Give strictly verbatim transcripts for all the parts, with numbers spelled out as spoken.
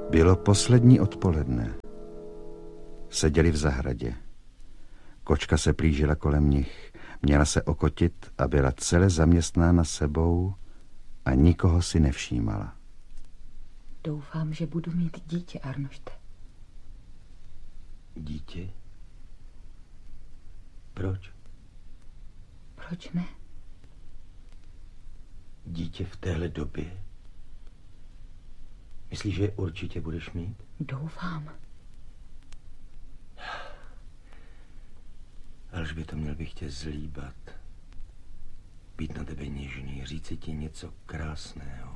Bylo poslední odpoledne. Seděli v zahradě. Kočka se plížila kolem nich, měla se okotit a byla celé zaměstnána sebou a nikoho si nevšímala. Doufám, že budu mít dítě, Arnošte. Dítě? Proč? Proč ne? Dítě v téhle době? Myslíš, že určitě budeš mít? Doufám. Alžběto, měl bych tě zlíbat. Být na tebe něžný, říci ti něco krásného.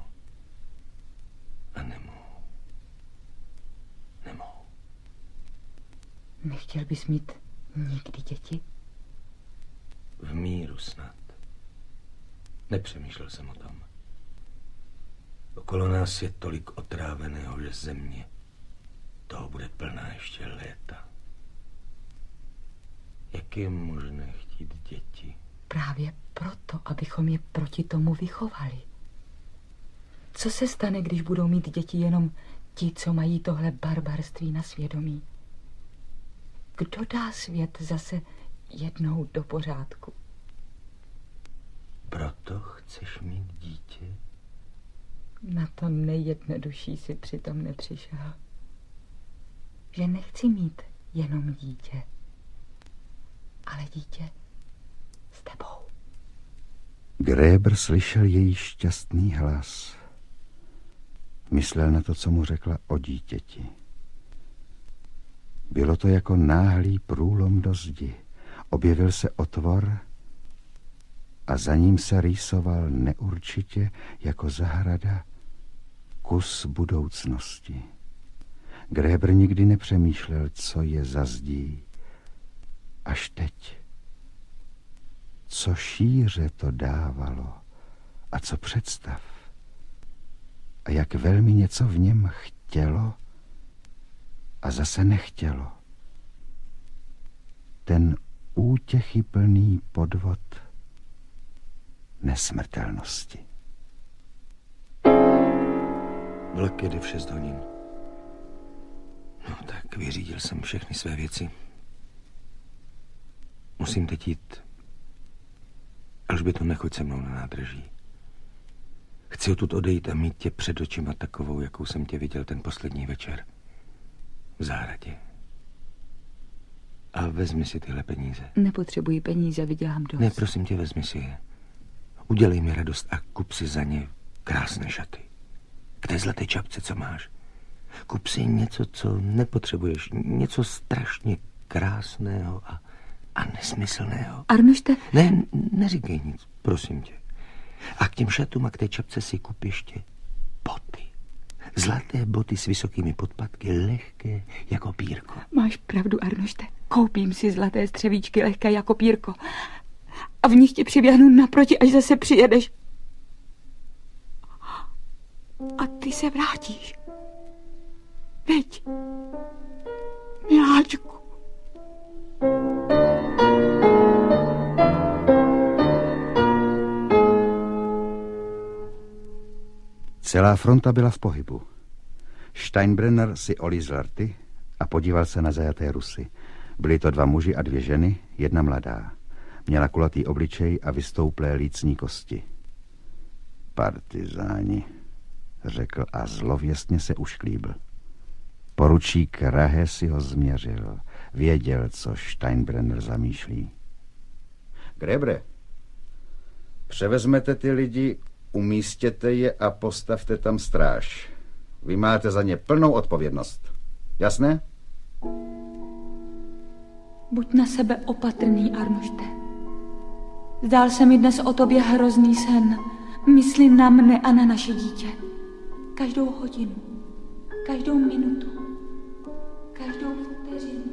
A nemohu. Nemohu. Nechtěl bys mít nikdy děti? V míru snad. Nepřemýšlel jsem o tom. Okolo nás je tolik otráveného, že země toho bude plná ještě léta. Jak je možné chtít děti? Právě proto, abychom je proti tomu vychovali. Co se stane, když budou mít děti jenom ti, co mají tohle barbarství na svědomí? Kdo dá svět zase jednou do pořádku? Proto chceš mít dítě? Na to nejjednodušší si přitom nepřišel. Že nechci mít jenom dítě, ale dítě s tebou. Gréber slyšel její šťastný hlas. Myslel na to, co mu řekla o dítěti. Bylo to jako náhlý průlom do zdi. Objevil se otvor a za ním se rýsoval neurčitě jako zahrada kus budoucnosti. Gréber nikdy nepřemýšlel, co je za zdí. Až teď. Co šíře to dávalo a co představ. A jak velmi něco v něm chtělo a zase nechtělo. Ten útěchyplný podvod nesmrtelnosti. Vlak jede v šest hodin. No tak, vyřídil jsem všechny své věci. Musím teď jít. Alžběto, nechoď se mnou na nádraží. Chci odtud odejít a mít tě před očima takovou, jakou jsem tě viděl ten poslední večer. V zahradě. A vezmi si tyhle peníze. Nepotřebuji peníze, vydělám dost. Ne, prosím tě, vezmi si je. Udělej mi radost a kup si za ně krásné šaty. K té zlaté čapce, co máš. Kup si něco, co nepotřebuješ. Něco strašně krásného a, a nesmyslného. Arnošte? Ne, neříkej nic, prosím tě. A k těm šatům a k té čapce si kup ještě boty. Zlaté boty s vysokými podpatky, lehké jako pírko. Máš pravdu, Arnošte. Koupím si zlaté střevíčky lehké jako pírko. A v nich ti přiběhnu naproti, až zase přijedeš. A ty se vrátíš. Veď, miláčku. Celá fronta byla v pohybu. Steinbrenner si olízl rty a podíval se na zajaté Rusy. Byli to dva muži a dvě ženy, jedna mladá. Měla kulatý obličej a vystouplé lícní kosti. Partizáni, řekl a zlověstně se ušklíbl. Poručík Rahe si ho změřil. Věděl, co Steinbrenner zamýšlí. Grébre, převezmete ty lidi, umístěte je a postavte tam stráž. Vy máte za ně plnou odpovědnost. Jasné? Buď na sebe opatrný, Arnošte. Zdál se mi dnes o tobě hrozný sen. Mysli na mne a na naše dítě. Každou hodinu, každou minutu, každou vteřinu.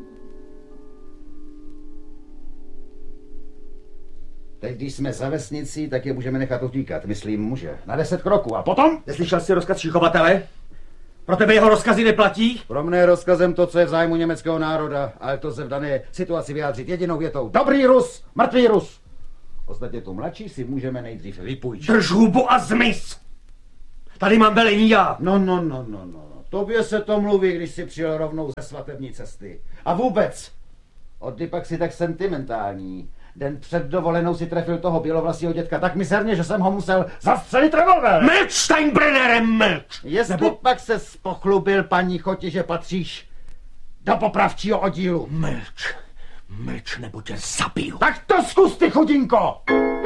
Teď, když jsme za vesnicí, tak je můžeme nechat utíkat, myslím muže. Na deset kroků a potom? Neslyšel jsi rozkaz šichovatele? Pro tebe jeho rozkazy neplatí? Pro mne je rozkazem to, co je v zájmu německého národa, ale to se v dané situaci vyjádřit jedinou větou. Dobrý Rus, mrtvý Rus. Ostatně tu mladší si můžeme nejdřív vypůjčit. Drž hubu a zmiz! Tady mám velení já. No, no, no, no, no. Tobě se to mluví, když jsi přijel rovnou ze svatební cesty. A vůbec, oddy pak si tak sentimentální. Den před dovolenou si trefil toho bělovlasího dětka tak miserně, že jsem ho musel zastřelit revolver. Mlč, Steinbrennerem, mlč! Jestli Nebo... pak se spochlubil paní Choti, že patříš do popravčího oddílu. Mlč, mlč, nebo tě zabiju. Tak to zkus, ty chudinko!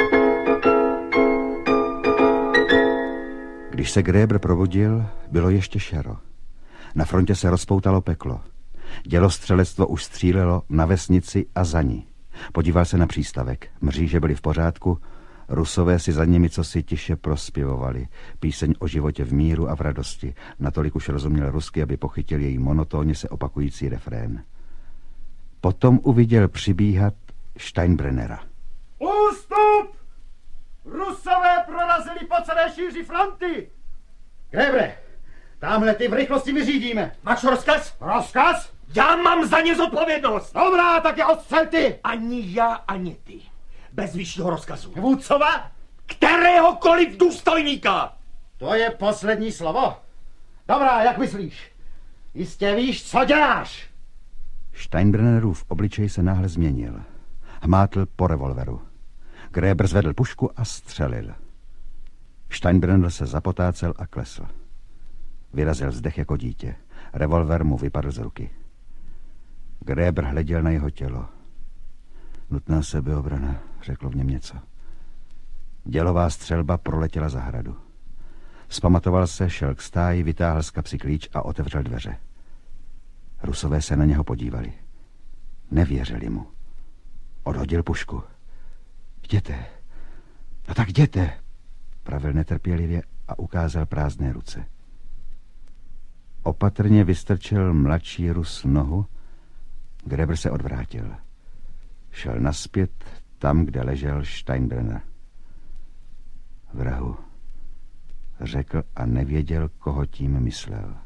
Když se Gräber probudil, bylo ještě šero. Na frontě se rozpoutalo peklo. Dělostřelectvo už střílelo na vesnici a za ní. Podíval se na přístavek. Mříže byly v pořádku, Rusové si za nimi cosi tiše prospěvovali. Píseň o životě v míru a v radosti. Natolik už rozuměl rusky, aby pochytil její monotónně se opakující refrén. Potom uviděl přibíhat Steinbrennera. Ústup! Rusové prorazili po celé šíři fronty! Gräbere, tamhle ty v rychlosti vyřídíme. Máš rozkaz? Rozkaz? Já mám za ně zodpovědnost. Dobrá, tak je odstřel ty. Ani já, ani ty. Bez vyššího rozkazu. Vůdcova? Kteréhokoliv důstojníka. To je poslední slovo. Dobrá, jak myslíš? Jistě víš, co děláš. Steinbrennerův obličej se náhle změnil. Hmátl po revolveru. Gräber zvedl pušku a střelil. Steinbrenner se zapotácel a klesl. Vyrazil vzdech jako dítě. Revolver mu vypadl z ruky. Gräber hleděl na jeho tělo. Nutná sebeobrana, řeklo v něm něco. Dělová střelba proletěla zahradu. Vzpamatoval se, šel k stáji, vytáhl z kapsy klíč a otevřel dveře. Rusové se na něho podívali. Nevěřili mu. Odhodil pušku. Jděte, no tak jděte, pravil netrpělivě a ukázal prázdné ruce. Opatrně vystrčil mladší Rus nohu. Gräber se odvrátil. Šel nazpět tam, kde ležel Steinbrenner. Vrahu, řekl a nevěděl, koho tím myslel.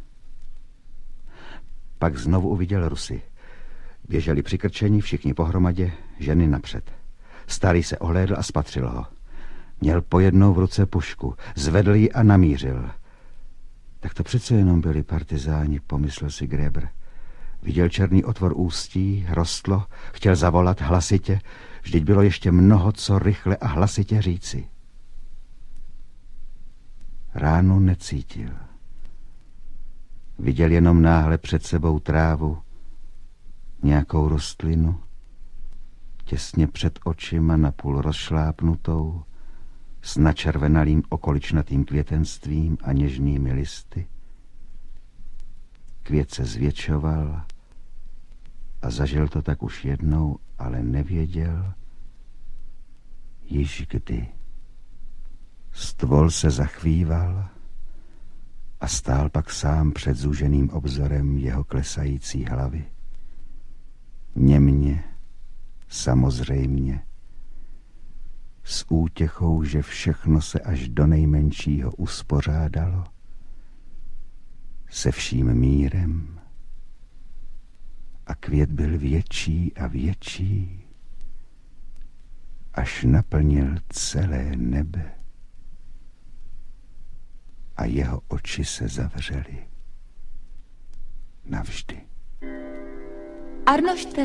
Pak znovu uviděl Rusy. Běželi přikrčení, všichni pohromadě, ženy napřed. Starý se ohlédl a spatřil ho. Měl pojednou v ruce pušku, zvedl ji a namířil. Tak to přece jenom byli partizáni, pomyslel si Gräber. Viděl černý otvor ústí, rostlo, chtěl zavolat hlasitě, vždyť bylo ještě mnoho co rychle a hlasitě říci. Ránu necítil. Viděl jenom náhle před sebou trávu, nějakou rostlinu, těsně před očima napůl rozšlápnutou, s načervenalým okoličnatým květenstvím a něžnými listy. Květ se zvětšoval a zažil to tak už jednou, ale nevěděl, již kdy. Stvol se zachvíval a stál pak sám před zúženým obzorem jeho klesající hlavy. Němně, samozřejmě, s útěchou, že všechno se až do nejmenšího uspořádalo, se vším mírem, a květ byl větší a větší, až naplnil celé nebe a jeho oči se zavřely navždy. Arnošte,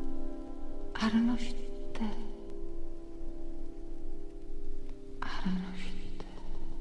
Arnošte, Arnošte.